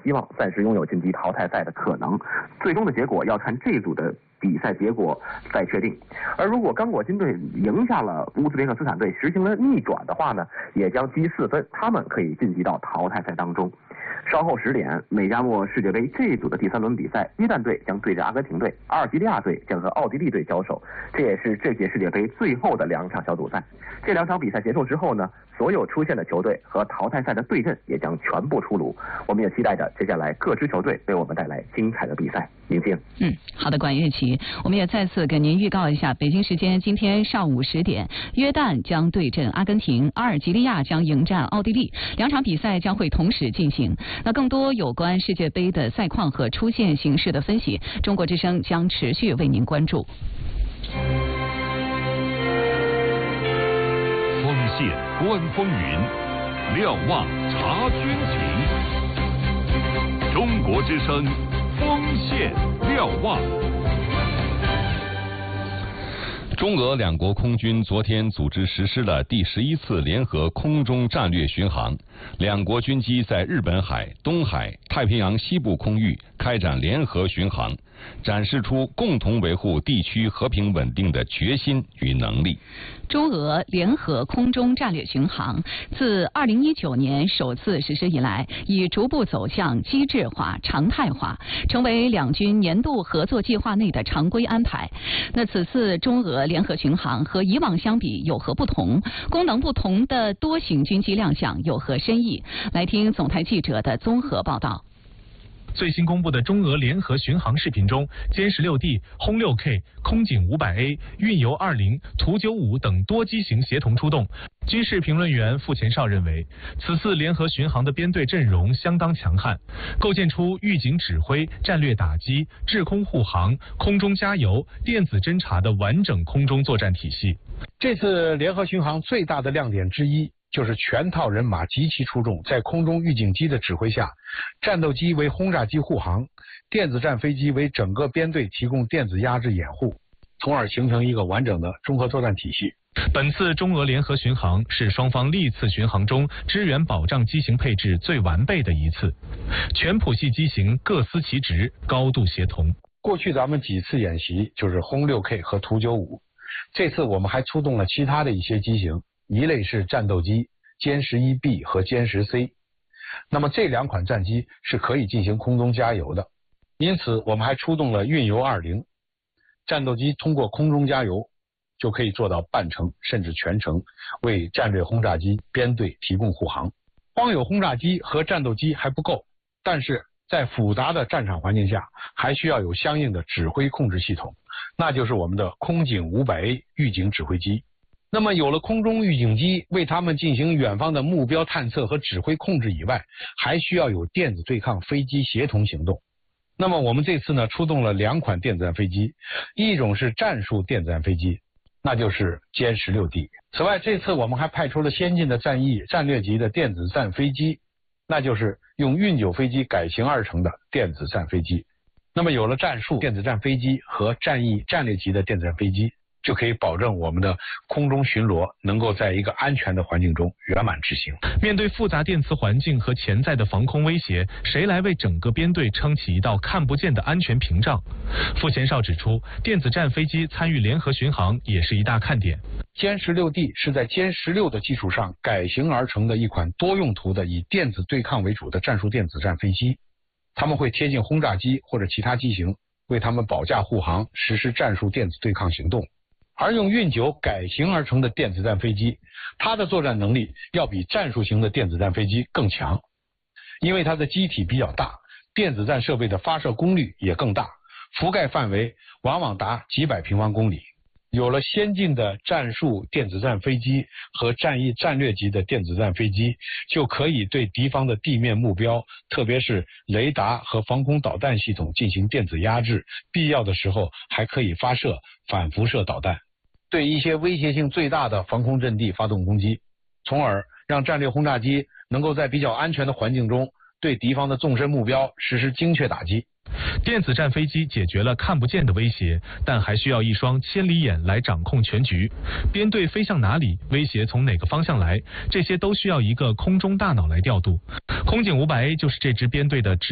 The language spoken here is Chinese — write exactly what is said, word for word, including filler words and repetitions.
希望暂时拥有晋级淘汰赛的可能。最终的结果要看这组的比赛结果再确定。而如果刚果金队赢下了乌兹别克斯坦队，实行了逆转的话呢，也将积四分，他们可以晋级到淘汰赛当中。稍后十点，美加墨世界杯这一组的第三轮比赛，约旦队将对阵阿根廷队，阿尔及利亚队将和奥地利队交手，这也是这届世界杯最后的两场小组赛。这两场比赛结束之后呢，所有出现的球队和淘汰赛的对阵也将全部出炉。我们也期待着接下来各支球队为我们带来精彩的比赛。明静， 嗯，好的，管乐琪，我们也再次给您预告一下，北京时间今天上午十点，约旦将对阵阿根廷，阿尔及利亚将迎战奥地利，两场比赛将会同时进行。那更多有关世界杯的赛况和出线形势的分析，中国之声将持续为您关注。 锋线观风云，瞭望察军情。中国之声锋线瞭望。 中俄两国空军昨天组织实施了第十一次联合空中战略巡航，两国军机在日本海、东海、太平洋西部空域开展联合巡航，展示出共同维护地区和平稳定的决心与能力。 中俄联合空中战略巡航自二零一九年首次实施以来，已逐步走向机制化、常态化，成为两军年度合作计划内的常规安排。那此次中俄联合巡航和以往相比有何不同？功能不同的多型军机亮相有何深意？来听总台记者的综合报道。 最新公布的中俄联合巡航视频中，歼十六 D、轰六 K、空警五百 A、运油二零、图九五等多机型协同出动。军事评论员傅前绍认为，此次联合巡航的编队阵容相当强悍，构建出预警指挥、战略打击、制空护航、空中加油、电子侦察的完整空中作战体系。 这次联合巡航最大的亮点之一，就是全套人马极其出众，在空中预警机的指挥下，战斗机为轰炸机护航，电子战飞机为整个编队提供电子压制掩护，从而形成一个完整的综合作战体系。 本次中俄联合巡航是双方历次巡航中支援保障机型配置最完备的一次，全谱系机型各司其职，高度协同。 过去咱们几次演习就是轰六 K 和图九五，这次我们还出动了其他的一些机型，一类是战斗机歼十一 B 和歼十 C， 那么这两款战机是可以进行空中加油的，因此我们还出动了运油二零，战斗机通过空中加油就可以做到半程甚至全程为战略轰炸机编队提供护航。光有轰炸机和战斗机还不够，但是在复杂的战场环境下，还需要有相应的指挥控制系统，那就是我们的空警五百 A 预警指挥机。那么有了空中预警机为他们进行远方的目标探测和指挥控制以外，还需要有电子对抗飞机协同行动。那么我们这次呢，出动了两款电子战飞机，一种是战术电子战飞机，那就是歼十六 D。此外，这次我们还派出了先进的战役战略级的电子战飞机，那就是用运九飞机改型而成的电子战飞机。那么有了战术电子战飞机和战役战略级的电子战飞机，就可以保证我们的空中巡逻能够在一个安全的环境中圆满执行。 面对复杂电磁环境和潜在的防空威胁，谁来为整个编队撑起一道看不见的安全屏障？傅前绍指出，电子战飞机参与联合巡航也是一大看点。 歼十六 D 是在歼十六的基础上改型而成的一款多用途的以电子对抗为主的战术电子战飞机，他们会贴近轰炸机或者其他机型，为他们保驾护航，实施战术电子对抗行动。而用运九改型而成的电子战飞机，它的作战能力要比战术型的电子战飞机更强，因为它的机体比较大，电子战设备的发射功率也更大，覆盖范围往往达几百平方公里。有了先进的战术电子战飞机和战役战略级的电子战飞机，就可以对敌方的地面目标，特别是雷达和防空导弹系统进行电子压制，必要的时候还可以发射反辐射导弹，对一些威胁性最大的防空阵地发动攻击，从而让战略轰炸机能够在比较安全的环境中对敌方的纵深目标实施精确打击。 电子战飞机解决了看不见的威胁，但还需要一双千里眼来掌控全局。编队飞向哪里，威胁从哪个方向来，这些都需要一个空中大脑来调度。空警五百 A 就是这支编队的指